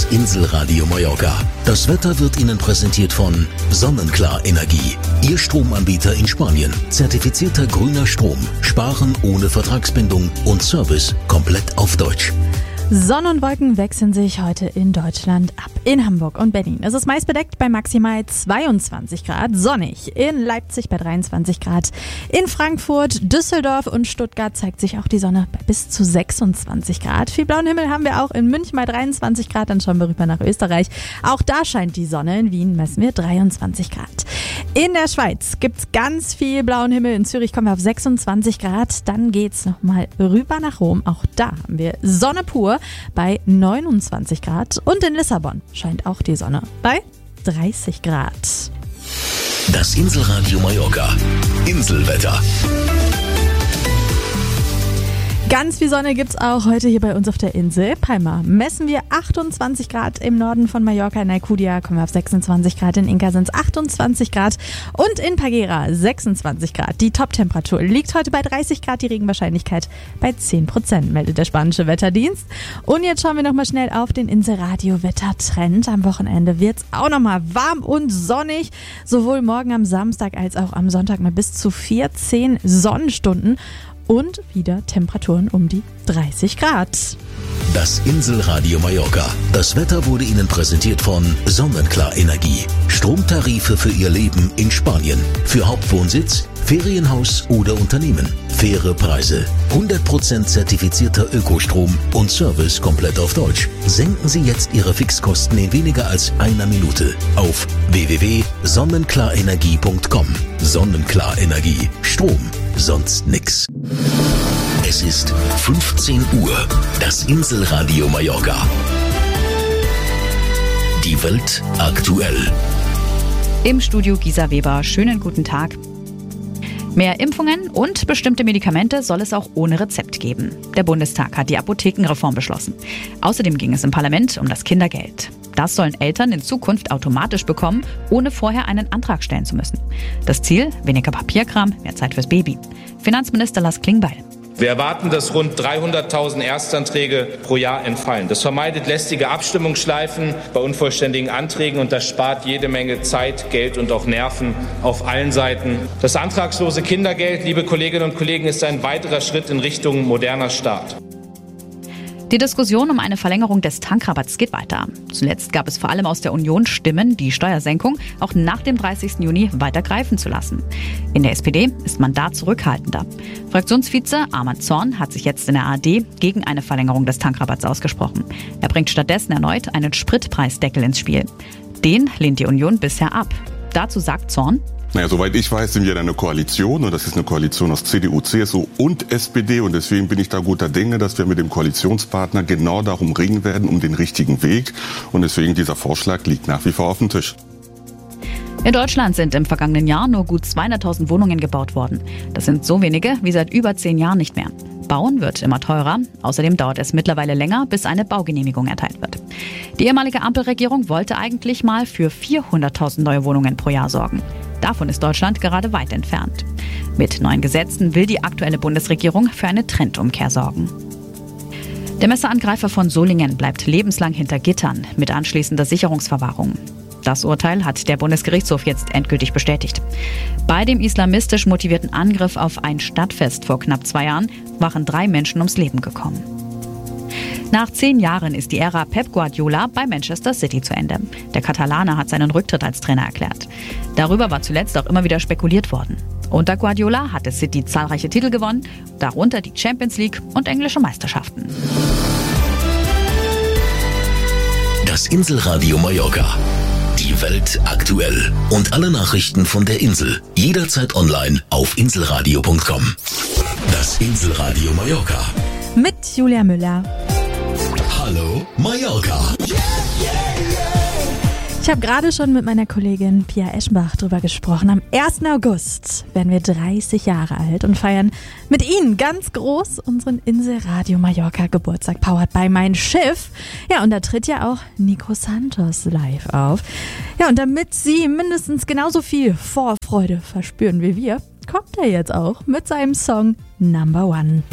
Das Inselradio Mallorca. Das Wetter wird Ihnen präsentiert von Sonnenklar Energie. Ihr Stromanbieter in Spanien. Zertifizierter grüner Strom. Sparen ohne Vertragsbindung und Service komplett auf Deutsch. Sonne und Wolken wechseln sich heute in Deutschland ab. In Hamburg und Berlin ist es meist bedeckt bei maximal 22 Grad, sonnig. In Leipzig bei 23 Grad. In Frankfurt, Düsseldorf und Stuttgart zeigt sich auch die Sonne bei bis zu 26 Grad. Viel blauen Himmel haben wir auch in München bei 23 Grad. Dann schauen wir rüber nach Österreich. Auch da scheint die Sonne. In Wien messen wir 23 Grad. In der Schweiz gibt's ganz viel blauen Himmel. In Zürich kommen wir auf 26 Grad. Dann geht's nochmal rüber nach Rom. Auch da haben wir Sonne pur bei 29 Grad. Und in Lissabon scheint auch die Sonne bei 30 Grad. Das Inselradio Mallorca. Inselwetter. Ganz viel Sonne gibt's auch heute hier bei uns auf der Insel. Palma messen wir 28 Grad im Norden von Mallorca. In Alcudia kommen wir auf 26 Grad. In Inca sind's 28 Grad. Und in Pagera 26 Grad. Die Top-Temperatur liegt heute bei 30 Grad. Die Regenwahrscheinlichkeit bei 10%, meldet der spanische Wetterdienst. Und jetzt schauen wir nochmal schnell auf den Inselradio-Wettertrend. Am Wochenende wird's auch nochmal warm und sonnig. Sowohl morgen am Samstag als auch am Sonntag mal bis zu 14 Sonnenstunden. Und wieder Temperaturen um die 30 Grad. Das Inselradio Mallorca. Das Wetter wurde Ihnen präsentiert von Sonnenklar Energie. Stromtarife für Ihr Leben in Spanien. Für Hauptwohnsitz, Ferienhaus oder Unternehmen. Faire Preise. 100% zertifizierter Ökostrom und Service komplett auf Deutsch. Senken Sie jetzt Ihre Fixkosten in weniger als einer Minute auf www.sonnenklarenergie.com. Sonnenklar Energie. Strom. Sonst nix. Es ist 15 Uhr. Das Inselradio Mallorca. Die Welt aktuell. Im Studio Gisa Weber. Schönen guten Tag. Mehr Impfungen und bestimmte Medikamente soll es auch ohne Rezept geben. Der Bundestag hat die Apothekenreform beschlossen. Außerdem ging es im Parlament um das Kindergeld. Das sollen Eltern in Zukunft automatisch bekommen, ohne vorher einen Antrag stellen zu müssen. Das Ziel? Weniger Papierkram, mehr Zeit fürs Baby. Finanzminister Lars Klingbeil. Wir erwarten, dass rund 300.000 Erstanträge pro Jahr entfallen. Das vermeidet lästige Abstimmungsschleifen bei unvollständigen Anträgen und das spart jede Menge Zeit, Geld und auch Nerven auf allen Seiten. Das antragslose Kindergeld, liebe Kolleginnen und Kollegen, ist ein weiterer Schritt in Richtung moderner Staat. Die Diskussion um eine Verlängerung des Tankrabatts geht weiter. Zuletzt gab es vor allem aus der Union Stimmen, die Steuersenkung auch nach dem 30. Juni weiter greifen zu lassen. In der SPD ist man da zurückhaltender. Fraktionsvize Armand Zorn hat sich jetzt in der ARD gegen eine Verlängerung des Tankrabatts ausgesprochen. Er bringt stattdessen erneut einen Spritpreisdeckel ins Spiel. Den lehnt die Union bisher ab. Dazu sagt Zorn: Naja, soweit ich weiß, sind wir in einer Koalition und das ist eine Koalition aus CDU, CSU und SPD und deswegen bin ich da guter Dinge, dass wir mit dem Koalitionspartner genau darum ringen werden, um den richtigen Weg und deswegen dieser Vorschlag liegt nach wie vor auf dem Tisch. In Deutschland sind im vergangenen Jahr nur gut 200.000 Wohnungen gebaut worden. Das sind so wenige wie seit über 10 Jahren nicht mehr. Bauen wird immer teurer. Außerdem dauert es mittlerweile länger, bis eine Baugenehmigung erteilt wird. Die ehemalige Ampelregierung wollte eigentlich mal für 400.000 neue Wohnungen pro Jahr sorgen. Davon ist Deutschland gerade weit entfernt. Mit neuen Gesetzen will die aktuelle Bundesregierung für eine Trendumkehr sorgen. Der Messerangreifer von Solingen bleibt lebenslang hinter Gittern mit anschließender Sicherungsverwahrung. Das Urteil hat der Bundesgerichtshof jetzt endgültig bestätigt. Bei dem islamistisch motivierten Angriff auf ein Stadtfest vor knapp 2 Jahren waren 3 Menschen ums Leben gekommen. Nach 10 Jahren ist die Ära Pep Guardiola bei Manchester City zu Ende. Der Katalaner hat seinen Rücktritt als Trainer erklärt. Darüber war zuletzt auch immer wieder spekuliert worden. Unter Guardiola hatte City zahlreiche Titel gewonnen, darunter die Champions League und englische Meisterschaften. Das Inselradio Mallorca. Die Welt aktuell. Und alle Nachrichten von der Insel. Jederzeit online auf inselradio.com. Das Inselradio Mallorca. Mit Julia Müller. Hallo Mallorca. Ich habe gerade schon mit meiner Kollegin Pia Eschenbach drüber gesprochen. Am 1. August werden wir 30 Jahre alt und feiern mit Ihnen ganz groß unseren Inselradio Mallorca Geburtstag, powered by Mein Schiff. Ja, und da tritt ja auch Nico Santos live auf. Ja, und damit Sie mindestens genauso viel Vorfreude verspüren wie wir, kommt er jetzt auch mit seinem Song Number One.